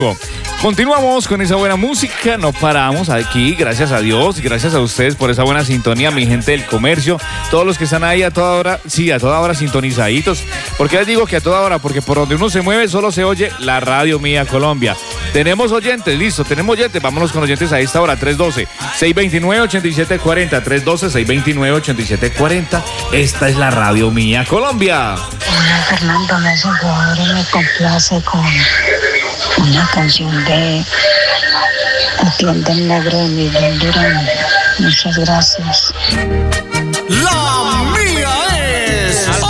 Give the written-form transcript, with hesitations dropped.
Continuamos con esa buena música, no paramos aquí, gracias a Dios, gracias a ustedes por esa buena sintonía, mi gente del comercio, todos los que están ahí a toda hora, sí, a toda hora sintonizaditos. ¿Por qué les digo que a toda hora? Porque por donde uno se mueve solo se oye la Radio Mía Colombia. Tenemos oyentes, listo, tenemos oyentes, vámonos con oyentes a esta hora, 312-629-8740, 312-629-8740, esta es la Radio Mía Colombia. Hola Fernando, me complace con una canción de Atiende el Negro de Miguel Durán. Muchas gracias. La